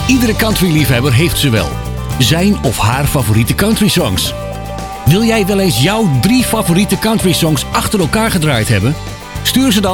Iedere countryliefhebber heeft ze wel. Zijn of haar favoriete country songs. Wil jij wel eens jouw 3 favoriete country songs achter elkaar gedraaid hebben? Stuur ze dan